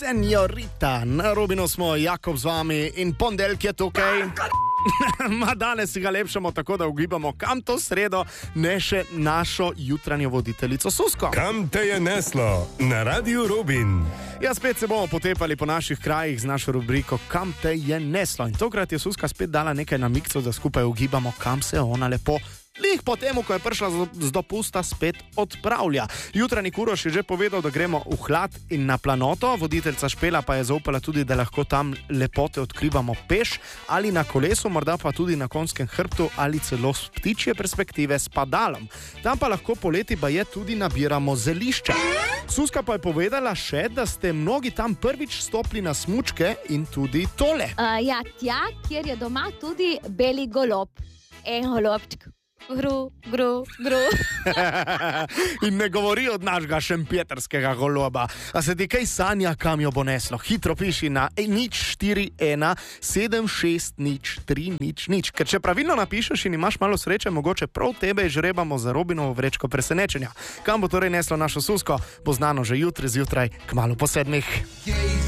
Senorita, na Robinu smo, Jakob z vami in ponedeljek je tukaj. Ma danes si ga lepšamo tako, da ugibamo, kam to sredo neše našo jutranjo voditeljico Susko. Kam te je neslo na Radiu Robin? Ja, spet se bomo potepali po naših krajih z našo rubriko Kam te je neslo. In tokrat je Suska spet dala nekaj namigcev, da skupaj ugibamo, kam se ona lepo lih po temu, ko je prišla z dopusta, spet odpravlja. Jutranji Kuroš je že povedal, da gremo v hlad in na planoto, voditeljca Špela pa je zaupala tudi, da lahko tam lepote odkrivamo peš ali na kolesu, morda pa tudi na konjskem hrbtu ali celo z ptičje perspektive s padalom. Tam pa lahko poleti baje tudi nabiramo zelišča. Suska pa je povedala še, da ste mnogi tam prvič stopili na smučke in tudi tole. Ja, tja, kjer je doma tudi beli golob. En golobček. Gru. In ne govori od našega šempjetrskega goloba. A se ti kaj sanja, kam jo bo neslo? Hitro piši na 041 76 300. Ker če pravilno napišeš in imaš malo sreče, mogoče prav tebe žrebamo za Robinovo vrečko presenečenja. Kam bo torej neslo našo Susko, bo znano že jutri zjutraj, kmalu po 7.